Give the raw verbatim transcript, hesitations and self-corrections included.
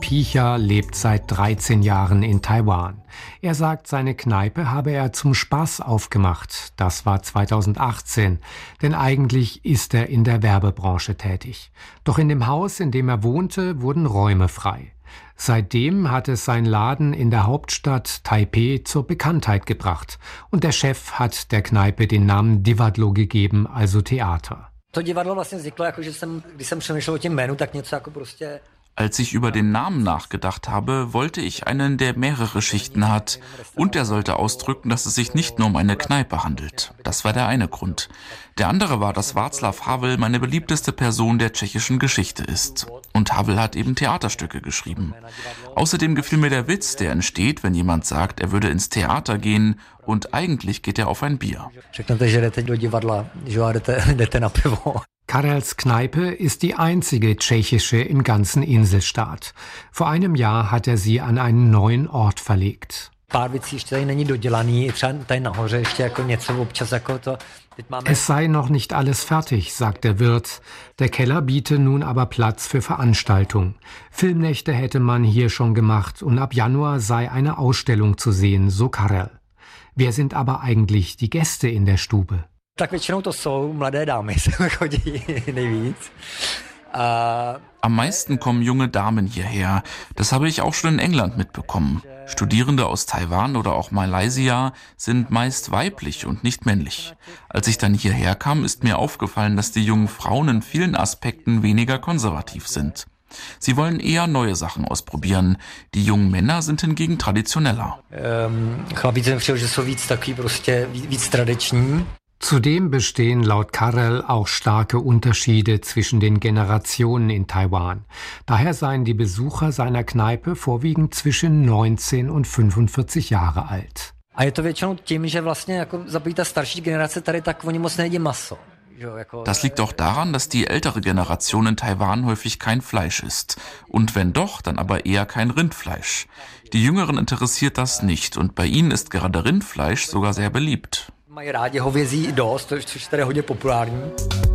Piecher lebt seit dreizehn Jahren in Taiwan. Er sagt, seine Kneipe habe er zum Spaß aufgemacht. Das war zweitausendachtzehn, denn eigentlich ist er in der Werbebranche tätig. Doch in dem Haus, in dem er wohnte, wurden Räume frei. Seitdem hat es sein Laden in der Hauptstadt Taipeh zur Bekanntheit gebracht. Und der Chef hat der Kneipe den Namen Divadlo gegeben, also Theater. Als ich über den Namen nachgedacht habe, wollte ich einen, der mehrere Schichten hat. Und er sollte ausdrücken, dass es sich nicht nur um eine Kneipe handelt. Das war der eine Grund. Der andere war, dass Václav Havel meine beliebteste Person der tschechischen Geschichte ist. Und Havel hat eben Theaterstücke geschrieben. Außerdem gefiel mir der Witz, der entsteht, wenn jemand sagt, er würde ins Theater gehen und eigentlich geht er auf ein Bier. Karels Kneipe ist die einzige tschechische im ganzen Inselstaat. Vor einem Jahr hat er sie an einen neuen Ort verlegt. Es sei noch nicht alles fertig, sagt der Wirt. Der Keller biete nun aber Platz für Veranstaltungen. Filmnächte hätte man hier schon gemacht und ab Januar sei eine Ausstellung zu sehen, so Karel. Wer sind aber eigentlich die Gäste in der Stube? Am meisten kommen junge Damen hierher. Das habe ich auch schon in England mitbekommen. Studierende aus Taiwan oder auch Malaysia sind meist weiblich und nicht männlich. Als ich dann hierher kam, ist mir aufgefallen, dass die jungen Frauen in vielen Aspekten weniger konservativ sind. Sie wollen eher neue Sachen ausprobieren. Die jungen Männer sind hingegen traditioneller. Zudem bestehen laut Karel auch starke Unterschiede zwischen den Generationen in Taiwan. Daher seien die Besucher seiner Kneipe vorwiegend zwischen neunzehn und fünfundvierzig Jahre alt. Das liegt auch daran, dass die ältere Generation in Taiwan häufig kein Fleisch isst. Und wenn doch, dann aber eher kein Rindfleisch. Die Jüngeren interessiert das nicht und bei ihnen ist gerade Rindfleisch sogar sehr beliebt. Mají rádi hovězí dost, což tady je hodně populární.